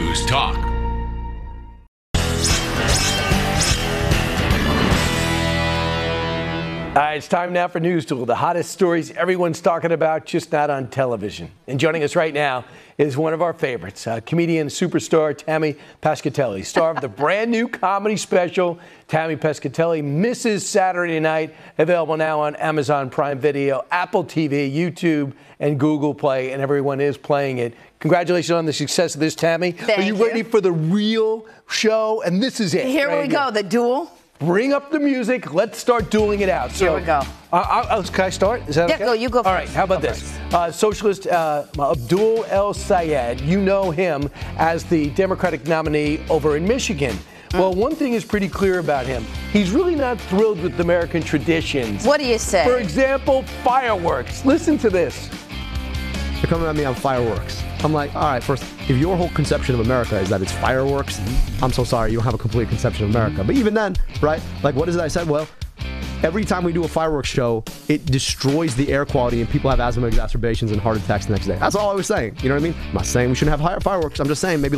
News Talk. It's time now for News Tool, the hottest stories everyone's talking about, just not on television. And joining us right now is one of our favorites, comedian superstar Tammy Pescatelli, star of the brand new comedy special, Tammy Pescatelli Misses Saturday Night, available now on Amazon Prime Video, Apple TV, YouTube, and Google Play, and everyone is playing it. Congratulations on the success of this, Tammy. Are you ready for the real show? And this is it. Here we go, the duel. Bring up the music. Let's start dueling it out. So, here we go. Can I start? Is that okay? Yeah, you go first. All right, how about this? Socialist Abdul El Sayed, you know him as the Democratic nominee over in Michigan. Well, one thing is pretty clear about him. He's really not thrilled with American traditions. What do you say? For example, fireworks. Listen to this. They're coming at me on fireworks. I'm like, all right, first, if your whole conception of America is that it's fireworks, I'm so sorry, you don't have a complete conception of America. But even then, right, like what is it I said? Well, every time we do a fireworks show, it destroys the air quality and people have asthma exacerbations and heart attacks the next day. That's all I was saying. You know what I mean? I'm not saying we shouldn't have fireworks. I'm just saying maybe